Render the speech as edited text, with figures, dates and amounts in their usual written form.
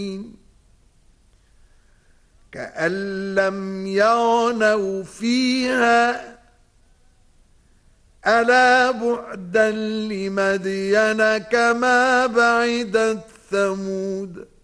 كأن لم يغنوا فيها ألا بعدا لمدين كما بعدت ثمود